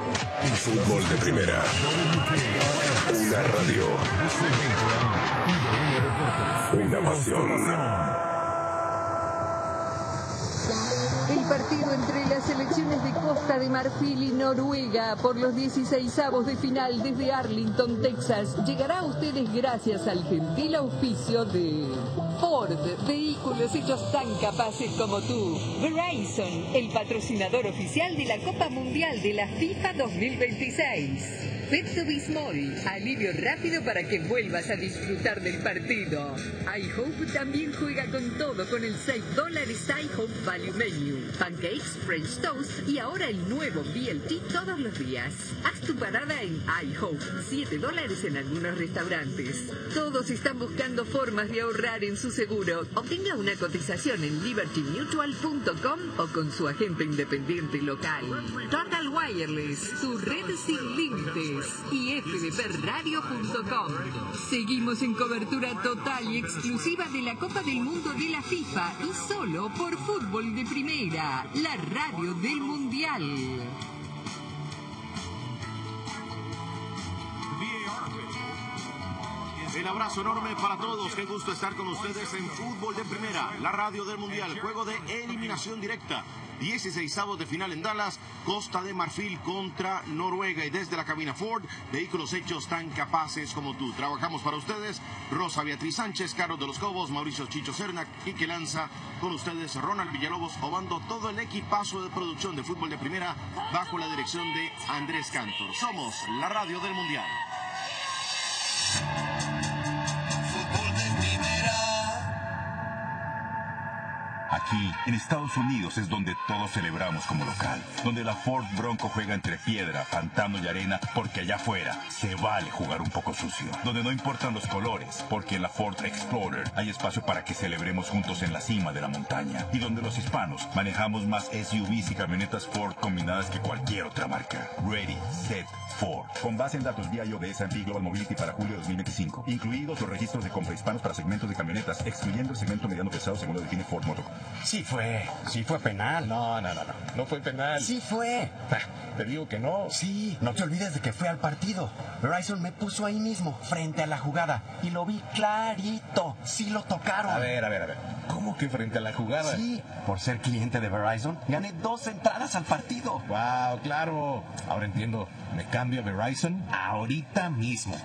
Fútbol de Primera. Una radio. Una pasión. El partido entre las selecciones de Costa de Marfil y Noruega por los 16avos de final desde Arlington, Texas, llegará a ustedes gracias al gentil auspicio de Ford, vehículos hechos tan capaces como tú. Verizon, el patrocinador oficial de la Copa Mundial de la FIFA 2026. Pepto-Bismol, alivio rápido para que vuelvas a disfrutar del partido. iHope también juega con todo con el $6 iHope Value Menu. Pancakes, French Toast y ahora el nuevo BLT todos los días. Haz tu parada en iHope, $7 en algunos restaurantes. Todos están buscando formas de ahorrar en su seguro. Obtenga una cotización en libertymutual.com o con su agente independiente local. Total Wireless, su red sin límites. Y fdpradio.com. Seguimos en cobertura total y exclusiva de la Copa del Mundo de la FIFA y solo por Fútbol de Primera, la radio del Mundial. El abrazo enorme para todos, qué gusto estar con ustedes en Fútbol de Primera, la radio del Mundial, juego de eliminación directa. 16avos de final en Dallas, Costa de Marfil contra Noruega, y desde la cabina Ford, vehículos hechos tan capaces como tú. Trabajamos para ustedes, Rosa Beatriz Sánchez, Carlos de los Cobos, Mauricio Chicho Cerna, Quique Lanza, con ustedes Ronald Villalobos, obando todo el equipazo de producción de Fútbol de Primera, bajo la dirección de Andrés Cantor. Somos la radio del Mundial. Aquí, en Estados Unidos, es donde todos celebramos como local. Donde la Ford Bronco juega entre piedra, pantano y arena, porque allá afuera se vale jugar un poco sucio. Donde no importan los colores, porque en la Ford Explorer hay espacio para que celebremos juntos en la cima de la montaña. Y donde los hispanos manejamos más SUVs y camionetas Ford combinadas que cualquier otra marca. Ready, Set, Ford. Con base en datos BIO de S&P Global Mobility para julio de 2025. Incluidos los registros de compra hispanos para segmentos de camionetas, excluyendo el segmento mediano pesado según lo define Ford Motor. Sí fue penal. No fue penal. Sí fue. Te digo que no. Sí, no te olvides de que fue al partido. Verizon me puso ahí mismo, frente a la jugada, y lo vi clarito. Sí lo tocaron. A ver. ¿Cómo que frente a la jugada? Sí, por ser cliente de Verizon, gané 2 entradas al partido. Wow, claro. Ahora entiendo. Me cambio a Verizon ahorita mismo.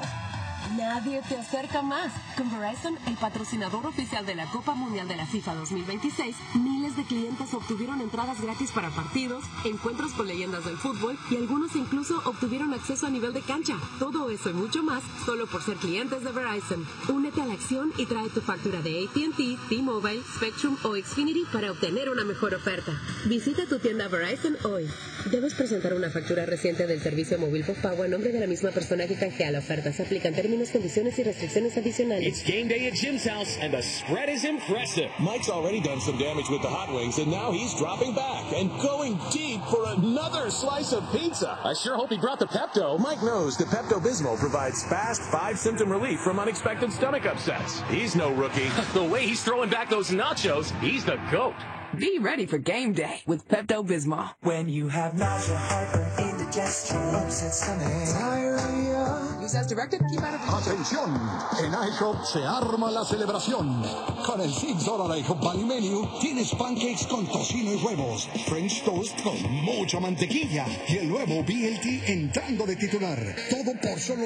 Nadie te acerca más. Con Verizon, el patrocinador oficial de la Copa Mundial de la FIFA 2026, miles de clientes obtuvieron entradas gratis para partidos, encuentros con leyendas del fútbol y algunos incluso obtuvieron acceso a nivel de cancha. Todo eso y mucho más solo por ser clientes de Verizon. Únete a la acción y trae tu factura de AT&T, T-Mobile, Spectrum o Xfinity para obtener una mejor oferta. Visita tu tienda Verizon hoy. Debes presentar una factura reciente del servicio móvil postpago a nombre de la misma persona que canjea la oferta. Se aplican términos, condiciones y restricciones adicionales. It's game day at Jim's house, and the spread is impressive. Mike's already done some damage with the hot wings, and now he's dropping back and going deep for another slice of pizza. I sure hope he brought the Pepto. Mike knows that Pepto-Bismol provides fast 5-symptom relief from unexpected stomach upsets. He's no rookie. The way he's throwing back those nachos, he's the GOAT. Be ready for game day with Pepto-Bismol. When you have nausea, heartburn, indigestion, upset stomach, diarrhea. Use as directed, keep out of the... Atención, en iHop se arma la celebración. Con el $6 iHop Value Menu tienes pancakes con tocino y huevos, French toast con mucha mantequilla y el nuevo BLT entrando de titular. Todo por solo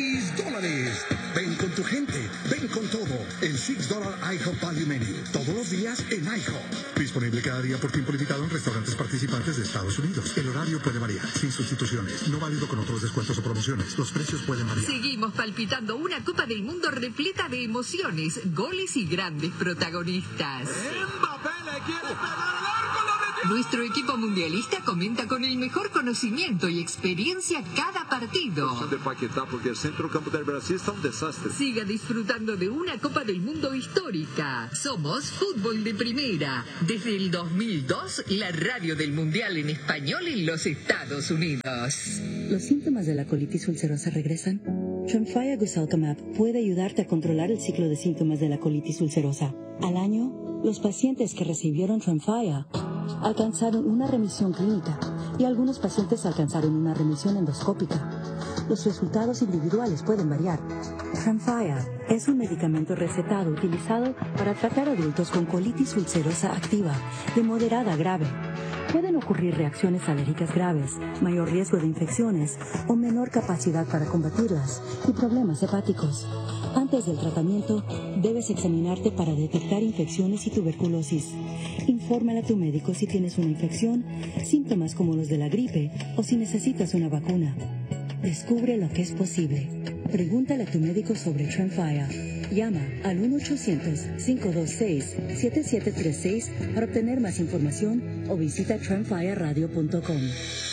$6. Ven con tu gente, ven con todo. El $6 iHop Value Menu. Todos los días en iHop. Disponible cada día por tiempo limitado en restaurantes participantes de Estados Unidos. El horario puede variar, sin sustituciones. No válido con otros descuentos o promociones. Los precios pueden variar. Seguimos palpitando una Copa del Mundo repleta de emociones, goles y grandes protagonistas. ¡Mbappé le quiere pegar al arco! Nuestro equipo mundialista comenta con el mejor conocimiento y experiencia cada partido. De Paquetá, porque el centrocampo del Brasil está un desastre. Siga disfrutando de una Copa del Mundo histórica. Somos Fútbol de Primera. Desde el 2002, la radio del Mundial en español en los Estados Unidos. ¿Los síntomas de la colitis ulcerosa regresan? Tremfya Guselkumab puede ayudarte a controlar el ciclo de síntomas de la colitis ulcerosa. Al año, los pacientes que recibieron Tremfya alcanzaron una remisión clínica y algunos pacientes alcanzaron una remisión endoscópica. Los resultados individuales pueden variar. Tremfya es un medicamento recetado utilizado para tratar adultos con colitis ulcerosa activa de moderada a grave. Pueden ocurrir reacciones alérgicas graves, mayor riesgo de infecciones o menor capacidad para combatirlas y problemas hepáticos. Antes del tratamiento, debes examinarte para detectar infecciones y tuberculosis. Infórmale a tu médico si tienes una infección, síntomas como los de la gripe o si necesitas una vacuna. Descubre lo que es posible. Pregúntale a tu médico sobre Tremfya. Llama al 1-800-526-7736 para obtener más información o visita tremfyaradio.com.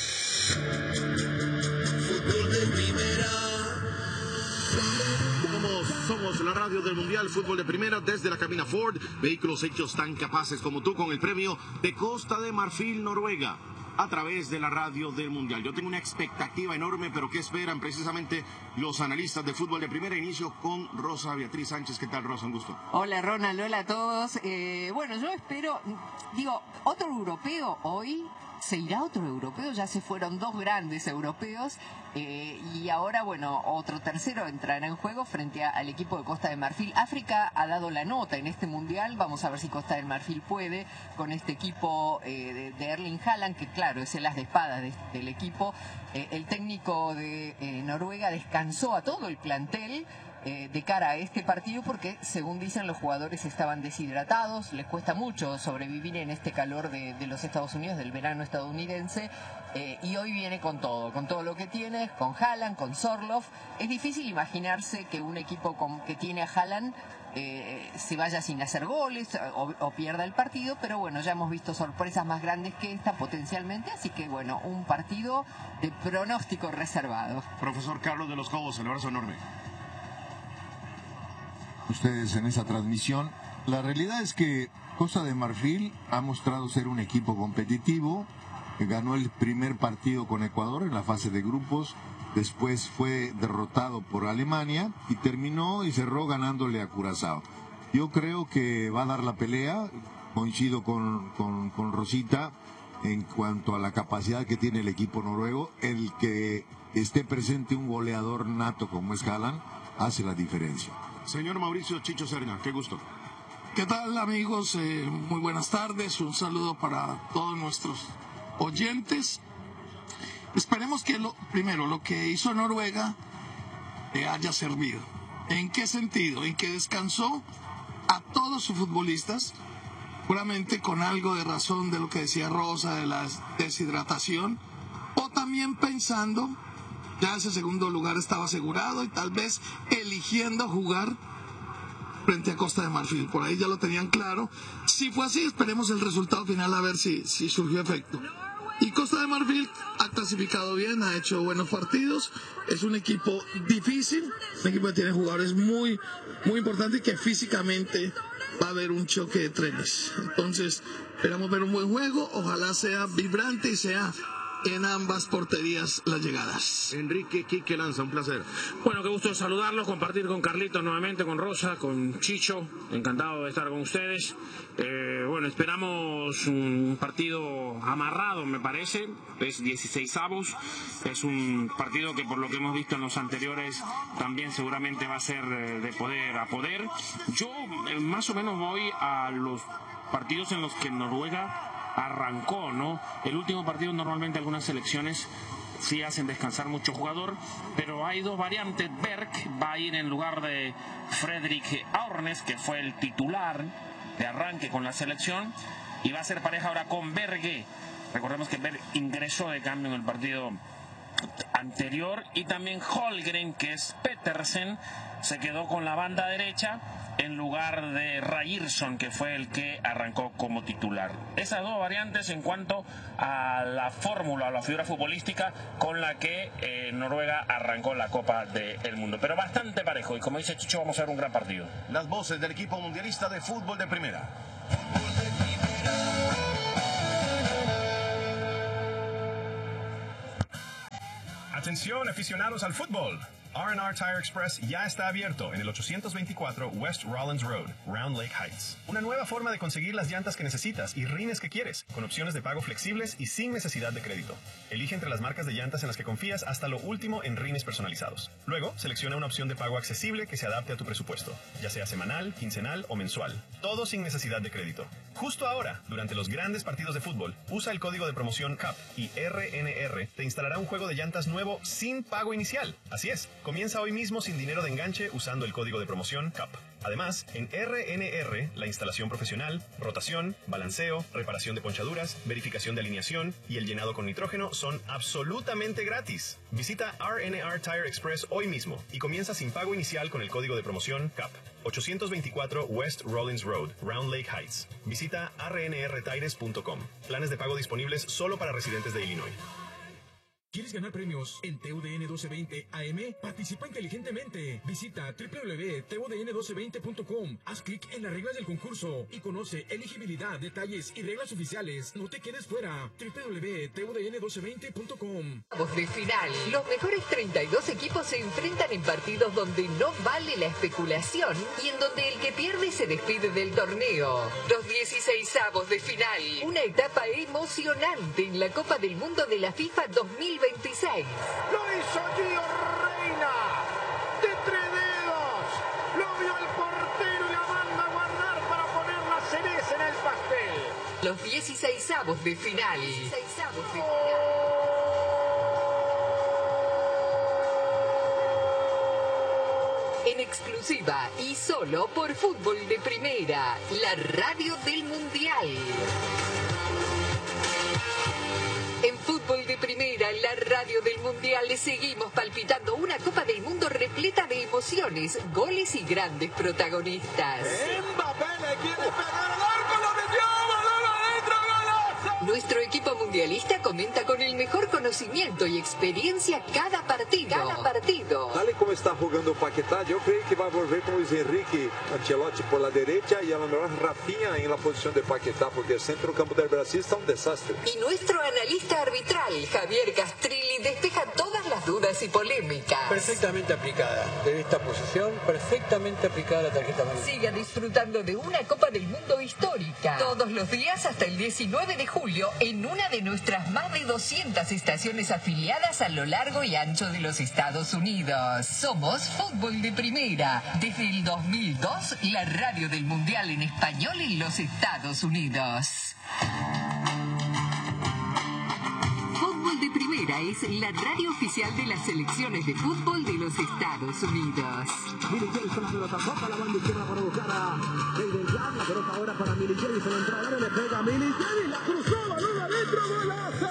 Somos la radio del Mundial Fútbol de Primera desde la cabina Ford. Vehículos hechos tan capaces como tú con el premio de Costa de Marfil, Noruega, a través de la radio del Mundial. Yo tengo una expectativa enorme, pero ¿qué esperan precisamente los analistas de Fútbol de Primera? Inicio con Rosa Beatriz Sánchez. ¿Qué tal, Rosa? Un gusto. Hola, Ronald. Hola a todos. Bueno, yo espero, otro europeo hoy. Se irá otro europeo, ya se fueron dos grandes europeos y ahora, bueno, otro tercero entrará en juego frente al equipo de Costa de Marfil. África ha dado la nota en este mundial, vamos a ver si Costa de Marfil puede con este equipo de Erling Haaland, que claro, es el as de espada del equipo. El técnico de Noruega descansó a todo el plantel de cara a este partido porque, según dicen, los jugadores estaban deshidratados, les cuesta mucho sobrevivir en este calor de los Estados Unidos, del verano estadounidense, y hoy viene con todo lo que tiene, con Haaland, con Sorloth. Es difícil imaginarse que un equipo que tiene a Haaland se vaya sin hacer goles o pierda el partido, pero bueno, ya hemos visto sorpresas más grandes que esta potencialmente, así que bueno, un partido de pronóstico reservado. Profesor Carlos de los Cobos, un abrazo enorme. Ustedes en esa transmisión. La realidad es que Costa de Marfil ha mostrado ser un equipo competitivo, que ganó el primer partido con Ecuador en la fase de grupos, después fue derrotado por Alemania y terminó y cerró ganándole a Curazao. Yo creo que va a dar la pelea, coincido con Rosita en cuanto a la capacidad que tiene el equipo noruego. El que esté presente un goleador nato como es Haaland hace la diferencia. Señor Mauricio Chicho Serna, qué gusto. ¿Qué tal, amigos? Muy buenas tardes. Un saludo para todos nuestros oyentes. Esperemos que lo que hizo Noruega haya servido. ¿En qué sentido? En que descansó a todos sus futbolistas, seguramente con algo de razón de lo que decía Rosa, de la deshidratación, o también pensando, ya ese segundo lugar estaba asegurado y tal vez eligiendo jugar frente a Costa de Marfil. Por ahí ya lo tenían claro. Si fue así, esperemos el resultado final a ver si surgió efecto. Y Costa de Marfil ha clasificado bien, ha hecho buenos partidos. Es un equipo difícil, un equipo que tiene jugadores muy, muy importantes y que físicamente va a haber un choque de trenes. Entonces, esperamos ver un buen juego. Ojalá sea vibrante y sea en ambas porterías las llegadas. Enrique Quique Lanza, un placer. Bueno, qué gusto saludarlos, compartir con Carlitos nuevamente, con Rosa, con Chicho, encantado de estar con ustedes. Bueno, esperamos un partido amarrado, me parece, es 16avos, es un partido que por lo que hemos visto en los anteriores también seguramente va a ser de poder a poder. Yo más o menos voy a los partidos en los que Noruega arrancó, ¿no? El último partido normalmente algunas selecciones sí hacen descansar mucho jugador, pero hay dos variantes. Berg va a ir en lugar de Fredrik Aarnes, que fue el titular de arranque con la selección, y va a ser pareja ahora con Berge. Recordemos que Berg ingresó de cambio en el partido anterior, y también Holgren, que es Petersen, se quedó con la banda derecha en lugar de Ryerson, que fue el que arrancó como titular. Esas dos variantes en cuanto a la fórmula, a la figura futbolística con la que Noruega arrancó la Copa del Mundo. Pero bastante parejo, y como dice Chicho, vamos a ver un gran partido. Las voces del equipo mundialista de fútbol de primera. Atención, aficionados al fútbol. R&R Tire Express ya está abierto en el 824 West Rollins Road, Round Lake Heights. Una nueva forma de conseguir las llantas que necesitas y rines que quieres, con opciones de pago flexibles y sin necesidad de crédito. Elige entre las marcas de llantas en las que confías hasta lo último en rines personalizados. Luego, selecciona una opción de pago accesible que se adapte a tu presupuesto, ya sea semanal, quincenal o mensual. Todo sin necesidad de crédito. Justo ahora, durante los grandes partidos de fútbol, usa el código de promoción CUP y RNR te instalará un juego de llantas nuevo sin pago inicial. Así es, comienza hoy mismo sin dinero de enganche usando el código de promoción CUP. Además, en RNR, la instalación profesional, rotación, balanceo, reparación de ponchaduras, verificación de alineación y el llenado con nitrógeno son absolutamente gratis. Visita RNR Tire Express hoy mismo y comienza sin pago inicial con el código de promoción CUP. 824 West Rollins Road, Round Lake Heights. Visita rnrtires.com. Planes de pago disponibles solo para residentes de Illinois. ¿Quieres ganar premios en TUDN 1220 AM? Participa inteligentemente. Visita www.tudn1220.com. Haz clic en las reglas del concurso y conoce elegibilidad, detalles y reglas oficiales. No te quedes fuera. www.tudn1220.com. Vamos de final. Los mejores 32 equipos se enfrentan en partidos donde no vale la especulación y en donde el que pierde se despide del torneo. Los 16avos de final. Una etapa emocionante en la Copa del Mundo de la FIFA 2026. Lo hizo Gio Reina. De 3 dedos. Lo vio el portero y la manda a guardar para poner la cereza en el pastel. Los 16avos de final. En exclusiva y solo por Fútbol de Primera, la radio del Mundial. En Fútbol de Primera, la radio del Mundial, le seguimos palpitando una Copa del Mundo repleta de emociones, goles y grandes protagonistas. Mbappé le quiere pegar al arco, lo metió, balón adentro, golazo. Nuestro equipo mundialista comenta con el mejor conocimiento y experiencia cada partido. Tal como está jugando Paquetá, yo creo que va a volver con Luis Enrique Ancelotti por la derecha y a lo mejor Rafinha en la posición de Paquetá, porque el centro campo del Brasil está un desastre. Y nuestro analista arbitral, Javier Castrilli, despeja todas las dudas y polémicas. Perfectamente aplicada. De esta posición, perfectamente aplicada la tarjeta amarilla. Siga disfrutando de una Copa del Mundo histórica. Todos los días hasta el 19 de julio en una de nuestras más de 200 estaciones afiliadas a lo largo y ancho de los Estados Unidos. Somos Fútbol de Primera. Desde el 2002, la radio del Mundial en español en los Estados Unidos. Fútbol de Primera es la radio oficial de las selecciones de fútbol de los Estados Unidos. Millie Jason la pelota, toca la banda izquierda para buscar a Hayden Young. La pelota ahora para Millie Jason, la entrada le pega a Millie Jason, la cruzó, balón adentro, golazo.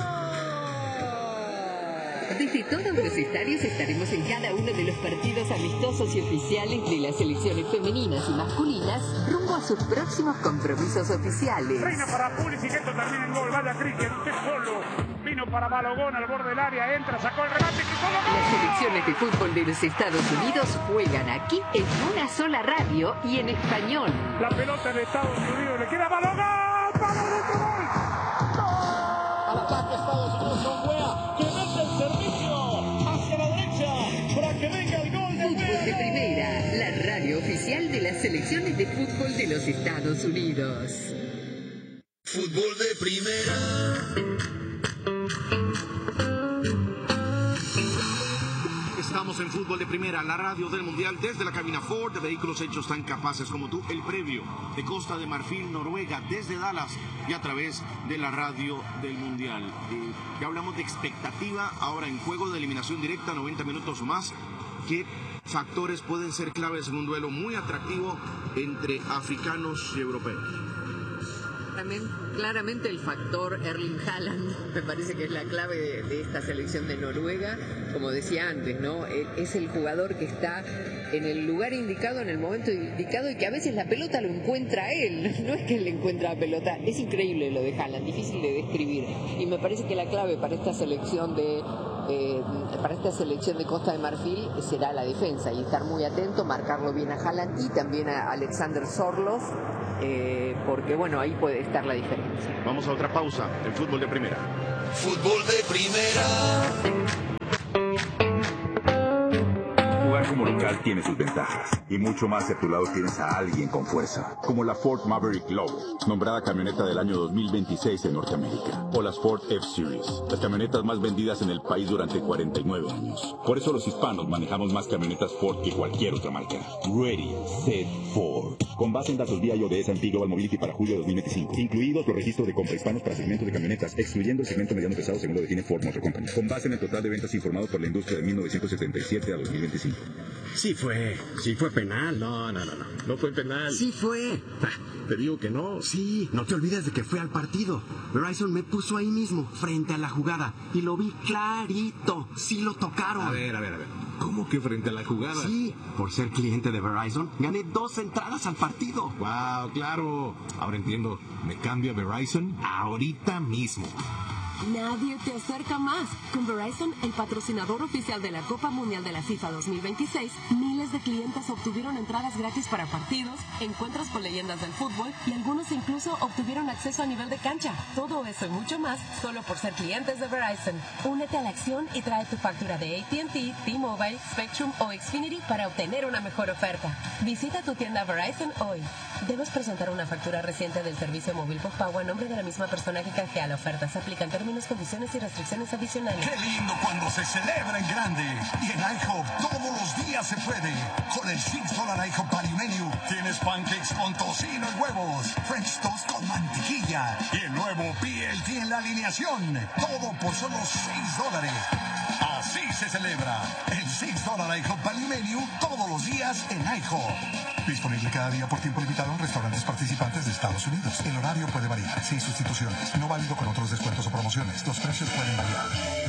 Desde todos los estadios estaremos en cada uno de los partidos amistosos y oficiales de las selecciones femeninas y masculinas rumbo a sus próximos compromisos oficiales. Reina para Pulisic, esto termina en gol, vaya Cristian, usted solo. Vino para Balogón al borde del área, entra, sacó el remate, que solo gol. Las selecciones de fútbol de los Estados Unidos juegan aquí en una sola radio y en español. La pelota de Estados Unidos le queda a Balogón, ¡vamos de gol! Al ataque Estados Unidos con Wea, que mete el servicio hacia la derecha para que venga el gol de Fútbol de Primera, la radio oficial de las selecciones de fútbol de los Estados Unidos. Fútbol de Primera. Estamos en Fútbol de Primera, la radio del Mundial, desde la cabina Ford, de vehículos hechos tan capaces como tú, el previo de Costa de Marfil, Noruega, desde Dallas y a través de la radio del Mundial. Ya hablamos de expectativa, ahora en juego de eliminación directa, 90 minutos o más. ¿Qué factores pueden ser claves en un duelo muy atractivo entre africanos y europeos? Claramente el factor Erling Haaland me parece que es la clave de esta selección de Noruega. Como decía antes, ¿no? Es el jugador que está en el lugar indicado, en el momento indicado, y que a veces la pelota lo encuentra a él. No es que él le encuentra la pelota. Es increíble lo de Haaland, difícil de describir. Y me parece que la clave para esta selección de Costa de Marfil será la defensa y estar muy atento, marcarlo bien a Haaland y también a Alexander Sorloth, porque bueno, ahí puede estar la diferencia. Vamos a otra pausa en Fútbol de Primera. Fútbol de Primera. tiene sus ventajas. Y mucho más si a tu lado tienes a alguien con fuerza. Como la Ford Maverick Lobo, nombrada camioneta del año 2026 en Norteamérica. O las Ford F-Series, las camionetas más vendidas en el país durante 49 años. Por eso los hispanos manejamos más camionetas Ford que cualquier otra marca. Ready, Set, Ford. Con base en datos vía IODS S&P Global Mobility para julio de 2025. Incluidos los registros de compra hispanos para segmentos de camionetas, excluyendo el segmento mediano pesado según lo define Ford Motor Company. Con base en el total de ventas informado por la industria de 1977 a 2025. Sí fue penal. No fue penal. Sí fue. Te digo que no. Sí, no te olvides de que fue al partido. Verizon me puso ahí mismo, frente a la jugada, y lo vi clarito. Sí lo tocaron. A ver. ¿Cómo que frente a la jugada? Sí, por ser cliente de Verizon, gané 2 entradas al partido. Wow, claro. Ahora entiendo. Me cambio a Verizon ahorita mismo. Nadie te acerca más. Con Verizon, el patrocinador oficial de la Copa Mundial de la FIFA 2026, miles de clientes obtuvieron entradas gratis para partidos, encuentros con leyendas del fútbol y algunos incluso obtuvieron acceso a nivel de cancha. Todo eso y mucho más solo por ser clientes de Verizon. Únete a la acción y trae tu factura de AT&T, T-Mobile, Spectrum o Xfinity para obtener una mejor oferta. Visita tu tienda Verizon hoy. Debes presentar una factura reciente del servicio móvil postpago a nombre de la misma persona que canjea la oferta. Se aplican términos, condiciones y restricciones adicionales. ¡Qué lindo cuando se celebra en grande! Y en IHOP todos los días se puede. Con el $6 IHOP Party Menu tienes pancakes con tocino y huevos, French toast con mantequilla y el nuevo BLT en la alineación. Todo por solo $6. Así se celebra el $6 IHOP Party Menu todos los días en IHOP. Disponible cada día por tiempo limitado en restaurantes participantes de Estados Unidos. El horario puede variar, sin sustituciones. No válido con otros descuentos o promociones. Los precios pueden variar.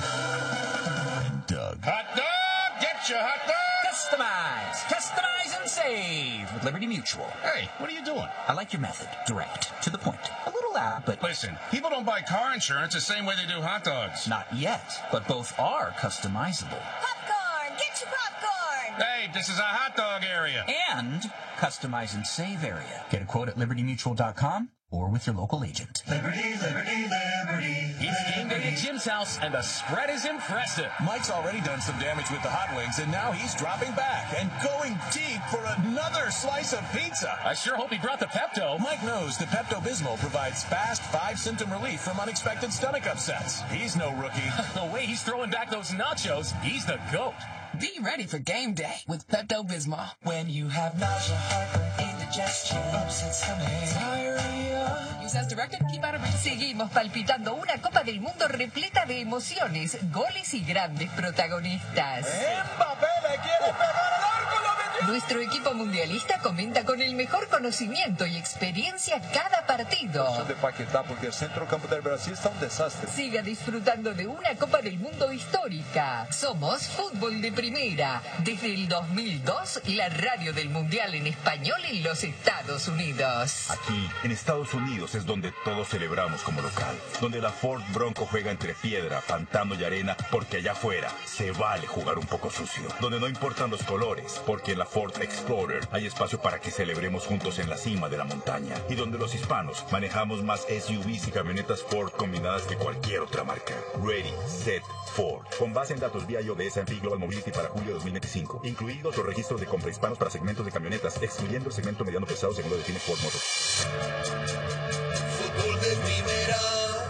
Doug. Hot dog! Get your hot dog! Customize! Customize and save with Liberty Mutual. Hey, what are you doing? I like your method. Direct. To the point. A little loud, but... Listen, people don't buy car insurance the same way they do hot dogs. Not yet, but both are customizable. Popcorn! Get your popcorn! Hey, this is a hot dog area. And customize and save area. Get a quote at libertymutual.com or with your local agent. Liberty, liberty, liberty. It's game day at Jim's house, and the spread is impressive. Mike's already done some damage with the hot wings, and now he's dropping back and going deep for another slice of pizza. I sure hope he brought the Pepto. Mike knows that Pepto-Bismol provides fast 5-symptom relief from unexpected stomach upsets. He's no rookie. The way he's throwing back those nachos, he's the GOAT. Be ready for game day with Pepto-Bismol. When you have nausea, heartburn, indigestion, upset stomach, diarrhea. Use as directed, keep out of reach. Seguimos palpitando una Copa del Mundo repleta de emociones, goles y grandes protagonistas. ¡Mbappé le quiere pegar al arco! Nuestro equipo mundialista comenta con el mejor conocimiento y experiencia cada partido. De Paquetá, porque el centro campo del Brasil está un desastre. Siga disfrutando de una Copa del Mundo histórica. Somos Fútbol de Primera. Desde el 2002, la radio del Mundial en español en los Estados Unidos. Aquí, en Estados Unidos, es donde todos celebramos como local. Donde la Ford Bronco juega entre piedra, pantano y arena, porque allá afuera se vale jugar un poco sucio. Donde no importan los colores, porque en la Ford Explorer hay espacio para que celebremos juntos en la cima de la montaña. Y donde los hispanos manejamos más SUVs y camionetas Ford combinadas que cualquier otra marca. Ready, Set, Ford. Con base en datos vía IODS S&P Global Mobility para julio de 2025. Incluidos los registros de compra hispanos para segmentos de camionetas, excluyendo el segmento mediano pesado según lo define Ford Motor. Fútbol de primera.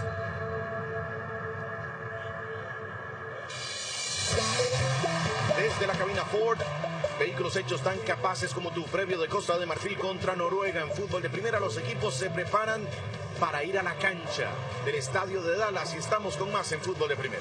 Desde la cabina Ford, vehículos hechos tan capaces como tu previo de Costa de Marfil contra Noruega. En fútbol de primera, los equipos se preparan para ir a la cancha del estadio de Dallas y estamos con más en fútbol de primera.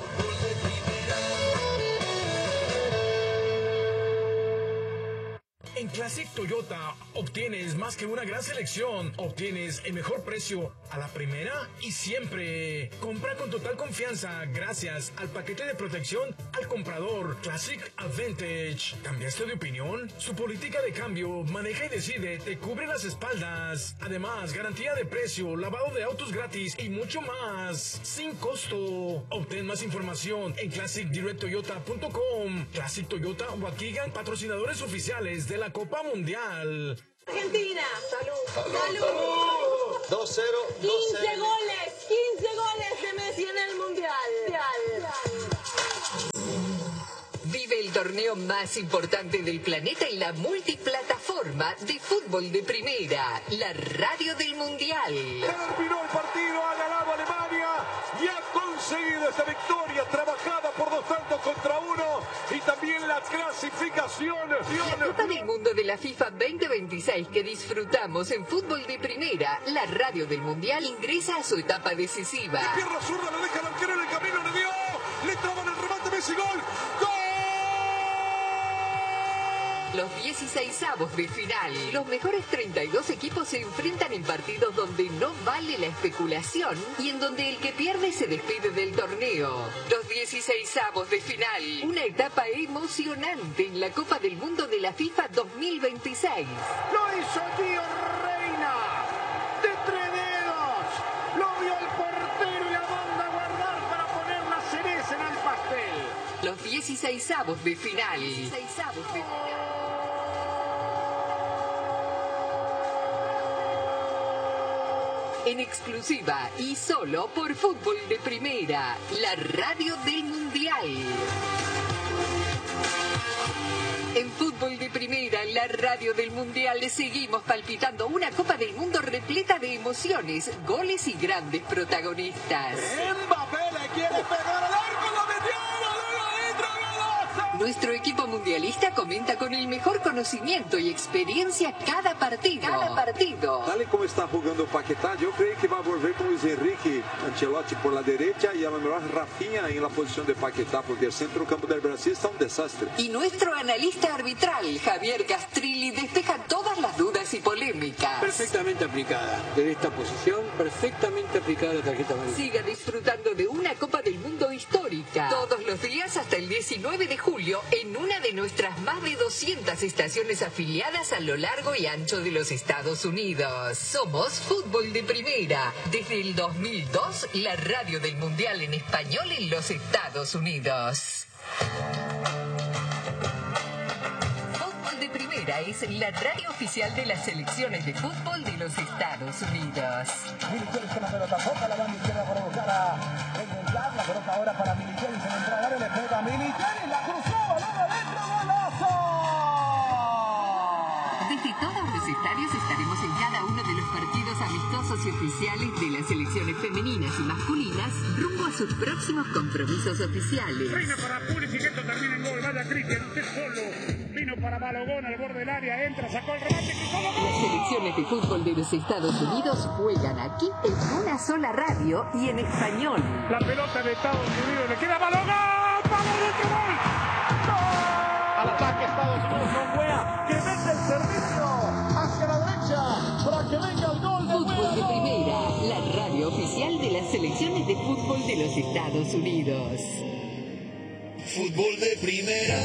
En Classic Toyota obtienes más que una gran selección, obtienes el mejor precio a la primera y siempre. Compra con total confianza gracias al paquete de protección al comprador Classic Advantage. ¿Cambiaste de opinión? Su política de cambio, maneja y decide, te cubre las espaldas. Además, garantía de precio, lavado de autos gratis y mucho más, sin costo. Obtén más información en ClassicDirectToyota.com. Classic Toyota Waukegan, patrocinadores oficiales de la Copa Mundial. Argentina. Salud. Salud. 2-0. 15 goles. 15 goles de Messi en el Mundial. Vive el torneo más importante del planeta en la multiplataforma de fútbol de primera, la radio del Mundial. Terminó el partido, ha ganado Alemania y ha conseguido esta victoria trabajada por 2-1 y también la clasificación. La Copa del Mundo de la FIFA 2026 que disfrutamos en fútbol de primera, la radio del Mundial ingresa a su etapa decisiva. De pierna zurda lo deja el arquero en el camino, le dio, le traban el remate, Messi, gol. Los 16avos de final. Los mejores 32 equipos se enfrentan en partidos donde no vale la especulación y en donde el que pierde se despide del torneo. Los 16avos de final. Una etapa emocionante en la Copa del Mundo de la FIFA 2026. Lo hizo Gio Reyna. De 3 dedos. Lo vio el portero y la manda a guardar para poner la cereza en el pastel. Los 16avos de final. 16avos de final. En exclusiva y solo por Fútbol de Primera, la radio del Mundial. En Fútbol de Primera, la radio del Mundial, seguimos palpitando una Copa del Mundo repleta de emociones, goles y grandes protagonistas. Mbappé le quiere pegar al arco, lo metió, adentro, golazo. Nuestro equipo mundialista comenta con el mejor conocimiento y experiencia cada partido. Tal como está jugando Paquetá, yo creo que va a volver con Luis Enrique Ancelotti por la derecha y a lo mejor Rafinha en la posición de Paquetá, porque el centro campo del Brasil está un desastre. Y nuestro analista arbitral, Javier Castrilli, despeja todas las dudas y polémicas. Perfectamente aplicada. Desde esta posición, perfectamente aplicada la tarjeta amarilla. Siga disfrutando de una Copa del Mundo histórica. Todos los días hasta el 19 de julio en una de nuestras más de 200 estaciones afiliadas a lo largo y ancho de los Estados Unidos. Somos Fútbol de Primera. Desde el 2002, la radio del Mundial en español en los Estados Unidos. Fútbol de Primera es la radio oficial de las selecciones de fútbol de los Estados Unidos. Milichelis con la pelota, toca la banda izquierda para buscar a Edengar. La pelota ahora para Milichelis en entrada, le pega a Milichelis, la cruzó, balón adentro, golazo. Desde todos los estadios estaremos en cada uno de los partidos amistosos y oficiales de las selecciones femeninas y masculinas rumbo a sus próximos compromisos oficiales. Reina para Pulisic, esto termina en gol. Vaya Cristian, usted solo. Vino para Balogón al borde del área, entra, sacó el remate, cruzó la bola. Las selecciones de fútbol de los Estados Unidos juegan aquí en una sola radio y en español. La pelota de Estados Unidos le queda Balogón. ¡Vamos dentro, gol! Al ataque Estados Unidos con Wea, que mete el servicio hacia la derecha para que venga el gol de Fútbol de Primera, la radio oficial de las selecciones de fútbol de los Estados Unidos. Fútbol de Primera.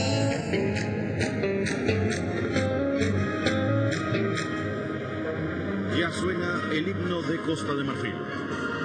Ya suena el himno de Costa de Marfil.